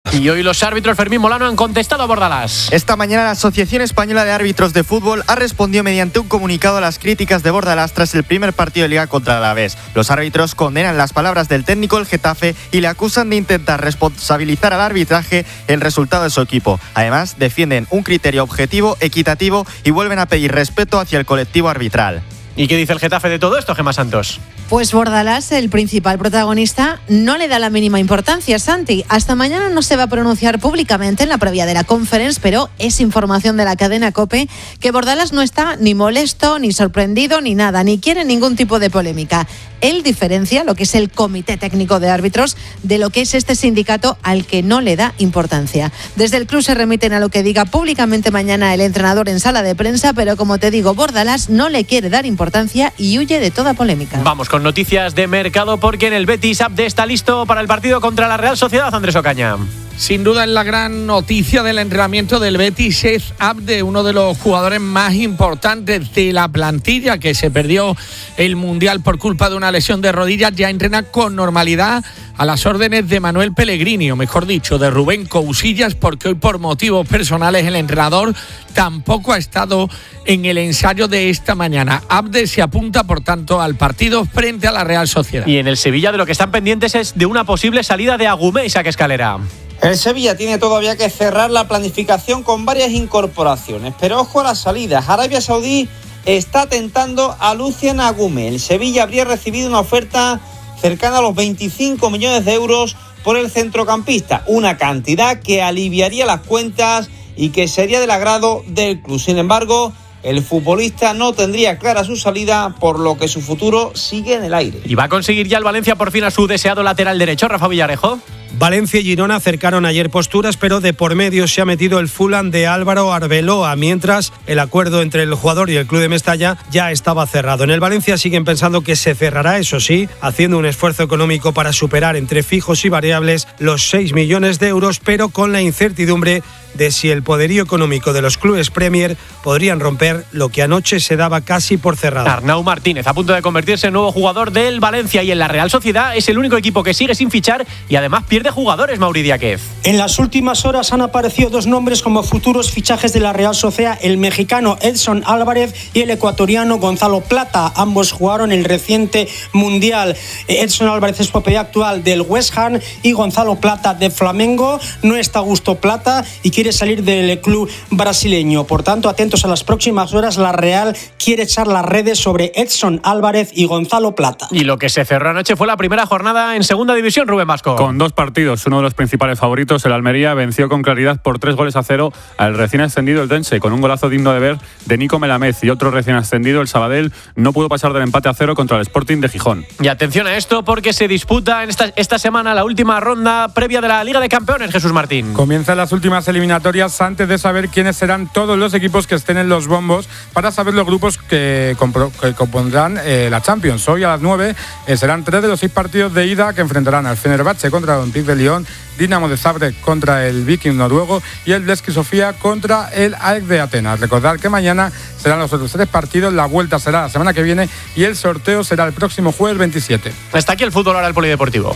Y hoy los árbitros Fermín Molano han contestado a Bordalás. Esta mañana la Asociación Española de Árbitros de Fútbol ha respondido mediante un comunicado a las críticas de Bordalás tras el primer partido de Liga contra el Alavés. Los árbitros condenan las palabras del técnico del Getafe y le acusan de intentar responsabilizar al arbitraje el resultado de su equipo. Además, defienden un criterio objetivo, equitativo y vuelven a pedir respeto hacia el colectivo arbitral. ¿Y qué dice el Getafe de todo esto, Gemma Santos? Pues Bordalás, el principal protagonista, no le da la mínima importancia, Santi. Hasta mañana no se va a pronunciar públicamente en la previa de la conference, pero es información de la cadena COPE que Bordalás no está ni molesto, ni sorprendido, ni nada, ni quiere ningún tipo de polémica. Él diferencia lo que es el Comité Técnico de Árbitros de lo que es este sindicato al que no le da importancia. Desde el club se remiten a lo que diga públicamente mañana el entrenador en sala de prensa, pero como te digo, Bordalás no le quiere dar importancia y huye de toda polémica. Vamos con noticias de mercado porque en el Betis Abde está listo para el partido contra la Real Sociedad, Andrés Ocaña. Sin duda es la gran noticia del entrenamiento del Betis, es Abde, uno de los jugadores más importantes de la plantilla que se perdió el Mundial por culpa de una lesión de rodillas. Ya entrena con normalidad a las órdenes de Manuel Pellegrini, o mejor dicho, de Rubén Cousillas, porque hoy por motivos personales el entrenador tampoco ha estado en el ensayo de esta mañana. Abde se apunta, por tanto, al partido frente a la Real Sociedad. Y en el Sevilla de lo que están pendientes es de una posible salida de Agumé y Saque Escalera. El Sevilla tiene todavía que cerrar la planificación con varias incorporaciones, pero ojo a las salidas. Arabia Saudí está tentando a Lucian Agumé. El Sevilla habría recibido una oferta cercana a los 25 millones de euros por el centrocampista, una cantidad que aliviaría las cuentas y que sería del agrado del club. Sin embargo, el futbolista no tendría clara su salida, por lo que su futuro sigue en el aire. ¿Y va a conseguir ya el Valencia por fin a su deseado lateral derecho, Rafa Villarejo? Valencia y Girona acercaron ayer posturas, pero de por medio se ha metido el Fulham de Álvaro Arbeloa, mientras el acuerdo entre el jugador y el club de Mestalla ya estaba cerrado. En el Valencia siguen pensando que se cerrará, eso sí, haciendo un esfuerzo económico para superar entre fijos y variables los 6 millones de euros, pero con la incertidumbre de si el poderío económico de los clubes Premier podrían romper lo que anoche se daba casi por cerrado. Arnau Martínez, a punto de convertirse en nuevo jugador del Valencia, y en la Real Sociedad es el único equipo que sigue sin fichar y además pierde jugadores, Mauri Diáquez. En las últimas horas han aparecido dos nombres como futuros fichajes de la Real Sociedad: el mexicano Edson Álvarez y el ecuatoriano Gonzalo Plata. Ambos jugaron el reciente Mundial. Edson Álvarez es propiedad actual del West Ham y Gonzalo Plata de Flamengo. No está a gusto Plata y quiere salir del club brasileño. Por tanto, atentos a las próximas horas. La Real quiere echar las redes sobre Edson Álvarez y Gonzalo Plata. Y lo que se cerró anoche fue la primera jornada en segunda división, Rubén Vasco. Con dos partidos, uno de los principales favoritos, el Almería, venció con claridad por 3-0 al recién ascendido el Dense, con un golazo digno de ver de Nico Melamez, y otro recién ascendido, el Sabadell, no pudo pasar del empate a 0 contra el Sporting de Gijón. Y atención a esto, porque se disputa en esta semana la última ronda previa de la Liga de Campeones, Jesús Martín. Comienzan las últimas eliminatorias antes de saber quiénes serán todos los equipos que estén en los bombos, para saber los grupos que compondrán la Champions. Hoy a las 9 serán 3 de los 6 partidos de ida que enfrentarán al Fenerbahce contra el Olympique de Lyon, Dinamo de Zagreb contra el Viking noruego y el Levski Sofía contra el AEK de Atenas. Recordad que mañana serán los otros 3 partidos, la vuelta será la semana que viene y el sorteo será el próximo jueves 27. Hasta aquí el fútbol, ahora el polideportivo.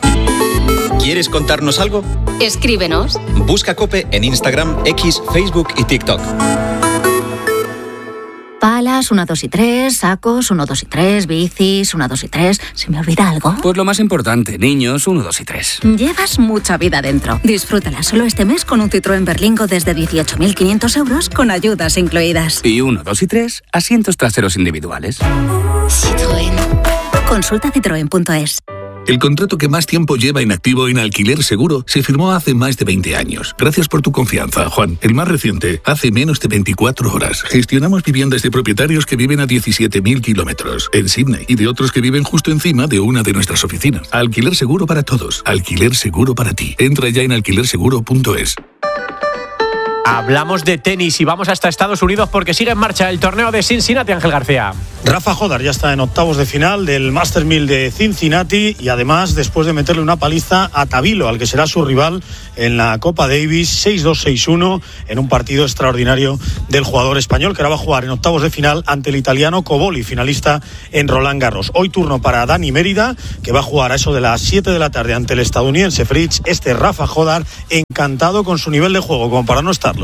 ¿Quieres contarnos algo? Escríbenos. Busca COPE en Instagram, X, Facebook y TikTok. Palas, 1, 2 y 3, sacos, 1, 2 y 3, bicis, 1, 2 y 3. ¿Se me olvida algo? Pues lo más importante, niños, 1, 2 y 3. Llevas mucha vida dentro. Disfrútala solo este mes con un Citroën Berlingo desde 18.500 euros con ayudas incluidas. Y 1, 2 y 3, asientos traseros individuales. Citroën. Consulta citroen.es. El contrato que más tiempo lleva inactivo en Alquiler Seguro se firmó hace más de 20 años. Gracias por tu confianza, Juan. El más reciente, hace menos de 24 horas. Gestionamos viviendas de propietarios que viven a 17.000 kilómetros en Sydney y de otros que viven justo encima de una de nuestras oficinas. Alquiler Seguro para todos. Alquiler Seguro para ti. Entra ya en alquilerseguro.es. Hablamos de tenis y vamos hasta Estados Unidos porque sigue en marcha el torneo de Cincinnati, Ángel García. Rafa Jodar ya está en octavos de final del Masters 1000 de Cincinnati y además después de meterle una paliza a Tabilo, al que será su rival en la Copa Davis, 6-2, 6-1, en un partido extraordinario del jugador español que ahora va a jugar en octavos de final ante el italiano Coboli, finalista en Roland Garros. Hoy turno para Dani Mérida, que va a jugar a eso de las 7 de la tarde ante el estadounidense Fritz. Rafa Jodar, encantado con su nivel de juego, como para no estarlo.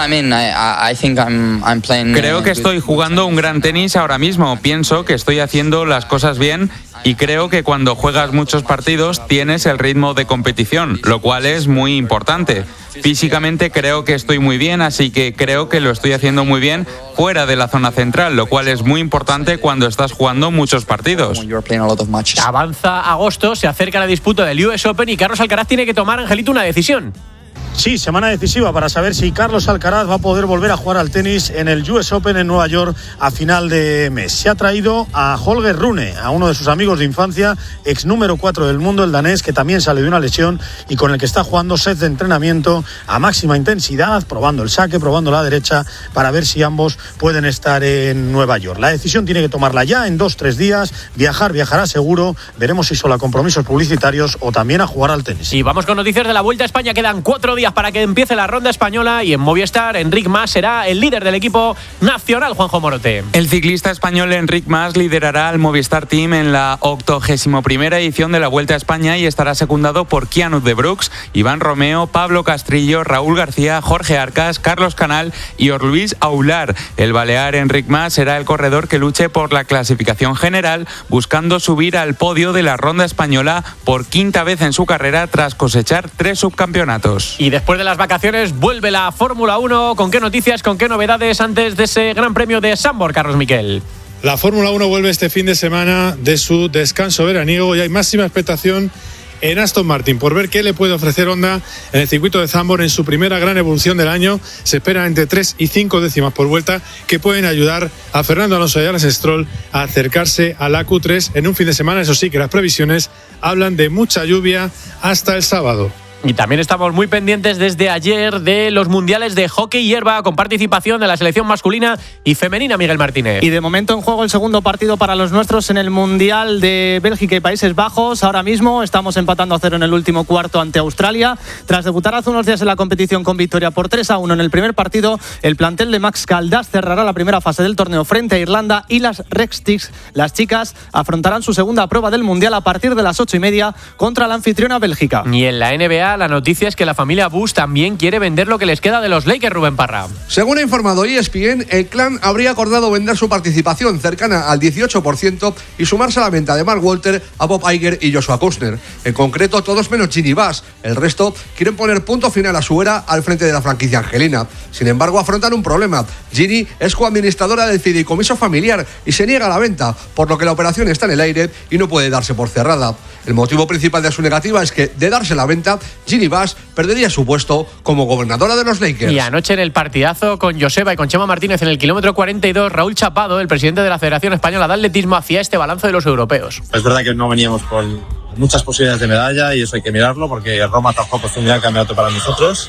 Creo que estoy jugando un gran tenis ahora mismo. Pienso que estoy haciendo las cosas bien y creo que cuando juegas muchos partidos tienes el ritmo de competición, lo cual es muy importante. Físicamente creo que estoy muy bien, así que creo que lo estoy haciendo muy bien fuera de la zona central, lo cual es muy importante cuando estás jugando muchos partidos. Avanza agosto, se acerca la disputa del US Open y Carlos Alcaraz tiene que tomar, Angelito, una decisión. Sí, semana decisiva para saber si Carlos Alcaraz va a poder volver a jugar al tenis en el US Open en Nueva York a final de mes. Se ha traído a Holger Rune, a uno de sus amigos de infancia, ex número 4 del mundo, el danés, que también sale de una lesión y con el que está jugando sets de entrenamiento a máxima intensidad, probando el saque, probando la derecha, para ver si ambos pueden estar en Nueva York. La decisión tiene que tomarla ya en 2-3 días. Viajará seguro. Veremos si solo a compromisos publicitarios o también a jugar al tenis. Y vamos con noticias de la Vuelta a España. Quedan 4 días para que empiece la ronda española y en Movistar Enric Mas será el líder del equipo nacional, Juanjo Morote. El ciclista español Enric Mas liderará al Movistar Team en la 81ª edición de la Vuelta a España y estará secundado por Kianut de Brooks, Iván Romeo, Pablo Castrillo, Raúl García, Jorge Arcas, Carlos Canal y Luis Aular. El balear Enric Mas será el corredor que luche por la clasificación general, buscando subir al podio de la ronda española por quinta vez en su carrera tras cosechar 3 subcampeonatos. Y después de las vacaciones vuelve la Fórmula 1. ¿Con qué noticias, con qué novedades antes de ese Gran Premio de Zandvoort, Carlos Miquel? La Fórmula 1 vuelve este fin de semana de su descanso veraniego y hay máxima expectación en Aston Martin por ver qué le puede ofrecer Honda en el circuito de Zandvoort en su primera gran evolución del año. Se espera entre 3 y 5 décimas por vuelta que pueden ayudar a Fernando Alonso y a Lance Stroll a acercarse a la Q3 en un fin de semana. Eso sí, que las previsiones hablan de mucha lluvia hasta el sábado. Y también estamos muy pendientes desde ayer de los mundiales de hockey hierba con participación de la selección masculina y femenina, Miguel Martínez. Y de momento en juego el segundo partido para los nuestros en el Mundial de Bélgica y Países Bajos. Ahora mismo estamos empatando a 0 en el último cuarto ante Australia. Tras debutar hace unos días en la competición con victoria por 3-1 en el primer partido, el plantel de Max Caldas cerrará la primera fase del torneo frente a Irlanda y las Red Sticks, las chicas, afrontarán su segunda prueba del Mundial a partir de las 8:30 contra la anfitriona Bélgica. Y en la NBA, la noticia es que la familia Bush también quiere vender lo que les queda de los Lakers, Rubén Parra. Según ha informado ESPN, el clan habría acordado vender su participación cercana al 18% y sumarse a la venta de Mark Walter, a Bob Iger y Joshua Kushner. En concreto, todos menos Ginny Bass. El resto quieren poner punto final a su era al frente de la franquicia angelina. Sin embargo, afrontan un problema. Ginny es coadministradora del fideicomiso familiar y se niega a la venta, por lo que la operación está en el aire y no puede darse por cerrada. El motivo principal de su negativa es que, de darse la venta, Ginny Bass perdería su puesto como gobernadora de los Lakers. Y anoche en el partidazo con Joseba y con Chema Martínez en el kilómetro 42, Raúl Chapado, el presidente de la Federación Española de Atletismo, hacía este balance de los europeos. Es verdad que no veníamos con muchas posibilidades de medalla y eso hay que mirarlo porque Roma tampoco fue un gran campeonato para nosotros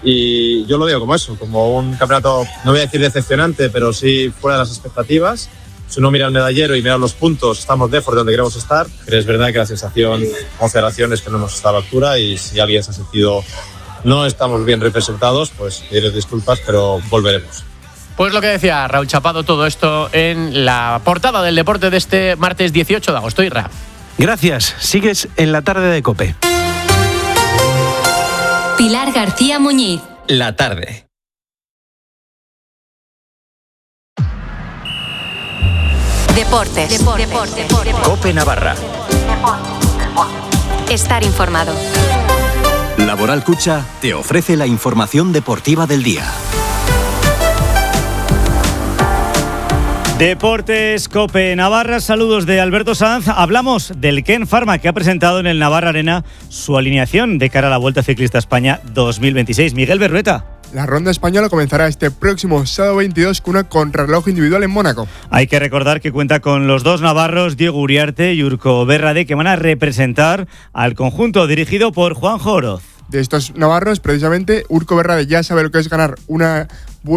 y yo lo digo como eso, como un campeonato, no voy a decir decepcionante, pero sí fuera de las expectativas. Si uno mira el medallero y mira los puntos, estamos lejos de donde queremos estar, pero es verdad que la sensación con Federación es que no hemos estado a la altura y si alguien se ha sentido no estamos bien representados, pues pedirles disculpas, pero volveremos. Pues lo que decía Raúl Chapado, todo esto en la portada del deporte de este martes 18 de agosto. Irra. Gracias, sigues en la tarde de COPE. Pilar García Muñiz. La tarde. Deportes. COPE Navarra. Estar informado. Laboral Cucha te ofrece la información deportiva del día. Deportes COPE Navarra, saludos de Alberto Sanz. Hablamos del Ken Pharma, que ha presentado en el Navarra Arena su alineación de cara a la Vuelta Ciclista España 2026. Miguel Berrueta. La ronda española comenzará este próximo sábado 22 con una contrarreloj individual en Mónaco. Hay que recordar que cuenta con los dos navarros, Diego Uriarte y Urko Berrade, que van a representar al conjunto dirigido por Juanjo Oroz. de estos navarros, precisamente, Urko Berrade ya sabe lo que es ganar una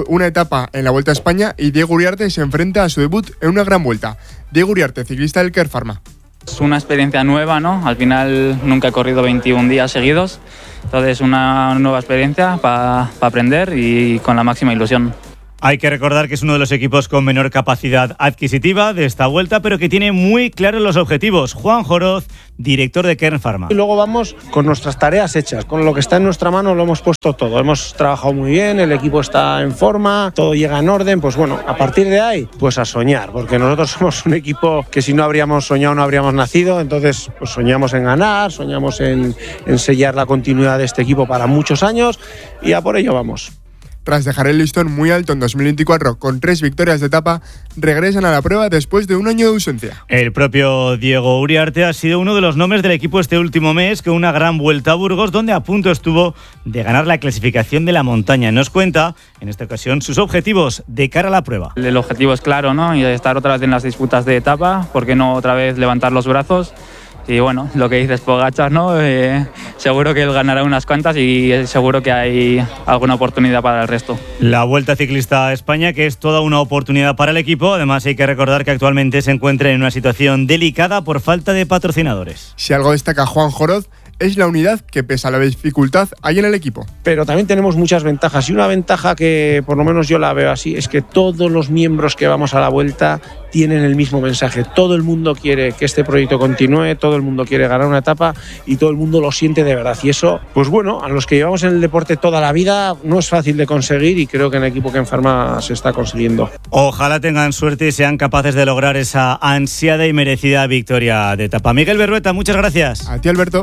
etapa en la Vuelta a España y Diego Uriarte se enfrenta a su debut en una gran vuelta. Diego Uriarte, ciclista del Kern Pharma. Es una experiencia nueva, ¿no? Al final nunca he corrido 21 días seguidos, entonces una nueva experiencia para aprender y con la máxima ilusión. Hay que recordar que es uno de los equipos con menor capacidad adquisitiva de esta vuelta, pero que tiene muy claros los objetivos. Juan Joroz, director de Kern Pharma. Y luego vamos con nuestras tareas hechas, con lo que está en nuestra mano lo hemos puesto todo. Hemos trabajado muy bien, el equipo está en forma, todo llega en orden. Pues bueno, a partir de ahí, pues a soñar, porque nosotros somos un equipo que si no habríamos soñado no habríamos nacido. Entonces, pues soñamos en ganar, soñamos en sellar la continuidad de este equipo para muchos años y a por ello vamos. Tras dejar el listón muy alto en 2024 con 3 victorias de etapa, regresan a la prueba después de un año de ausencia. El propio Diego Uriarte ha sido uno de los nombres del equipo este último mes, con una gran vuelta a Burgos, donde a punto estuvo de ganar la clasificación de la montaña. Nos cuenta, en esta ocasión, sus objetivos de cara a la prueba. El objetivo es claro, ¿no? Y estar otra vez en las disputas de etapa, ¿por qué no otra vez levantar los brazos? Y bueno, lo que dices Pogačar, ¿no? Seguro que él ganará unas cuantas y seguro que hay alguna oportunidad para el resto. La Vuelta Ciclista a España, que es toda una oportunidad para el equipo. Además, hay que recordar que actualmente se encuentra en una situación delicada por falta de patrocinadores. Si algo destaca Juan Joroz, es la unidad que, pese a la dificultad, hay en el equipo. Pero también tenemos muchas ventajas y una ventaja que por lo menos yo la veo así es que todos los miembros que vamos a la Vuelta tienen el mismo mensaje. Todo el mundo quiere que este proyecto continúe, todo el mundo quiere ganar una etapa y todo el mundo lo siente de verdad. Y eso, pues bueno, a los que llevamos en el deporte toda la vida no es fácil de conseguir y creo que en el equipo Kern Pharma se está consiguiendo. Ojalá tengan suerte y sean capaces de lograr esa ansiada y merecida victoria de etapa. Miguel Berrueta, muchas gracias. A ti, Alberto.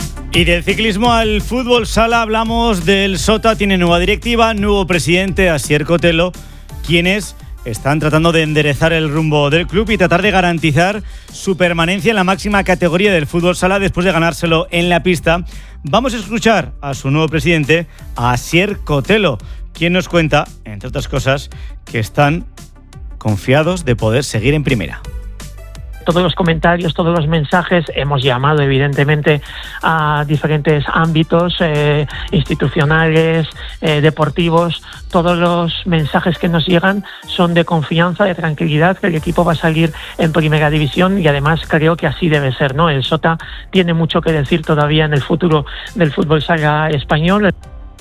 Y del ciclismo al fútbol sala hablamos del Sota. Tiene nueva directiva, nuevo presidente, Asier Cotelo, quienes están tratando de enderezar el rumbo del club y tratar de garantizar su permanencia en la máxima categoría del fútbol sala después de ganárselo en la pista. Vamos a escuchar a su nuevo presidente, a Asier Cotelo, quien nos cuenta, entre otras cosas, que están confiados de poder seguir en primera. Todos los comentarios, todos los mensajes, hemos llamado evidentemente a diferentes ámbitos institucionales, deportivos. Todos los mensajes que nos llegan son de confianza, de tranquilidad, que el equipo va a salir en primera división y además creo que así debe ser, ¿no? El Sota tiene mucho que decir todavía en el futuro del fútbol sala español.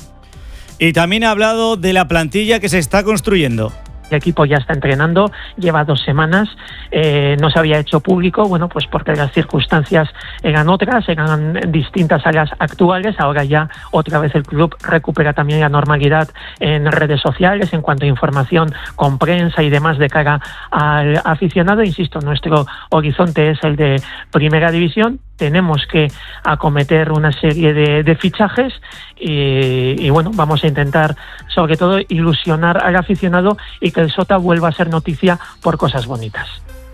Y también ha hablado de la plantilla que se está construyendo. El equipo ya está entrenando, lleva 2 semanas, no se había hecho público, bueno, pues porque las circunstancias eran otras, eran distintas a las actuales. Ahora ya otra vez el club recupera también la normalidad en redes sociales en cuanto a información con prensa y demás de cara al aficionado. Insisto, nuestro horizonte es el de primera división. Tenemos que acometer una serie de fichajes y bueno, vamos a intentar sobre todo ilusionar al aficionado y que el Sota vuelva a ser noticia por cosas bonitas.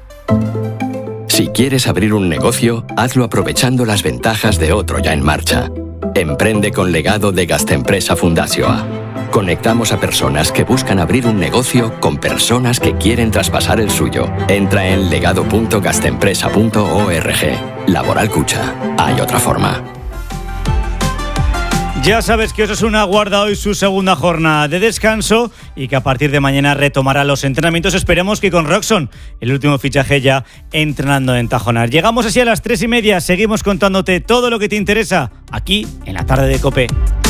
Si quieres abrir un negocio, hazlo aprovechando las ventajas de otro ya en marcha. Emprende con Legado de Gastempresa Fundazioa. Conectamos a personas que buscan abrir un negocio con personas que quieren traspasar el suyo. Entra en legado.gastempresa.org. Laboral Cucha. Hay otra forma. Ya sabes que Osasuna guarda hoy su segunda jornada de descanso y que a partir de mañana retomará los entrenamientos. Esperemos que con Roxon, el último fichaje ya entrenando en Tajonar. Llegamos así a las 3:30. Seguimos contándote todo lo que te interesa aquí en la tarde de COPE.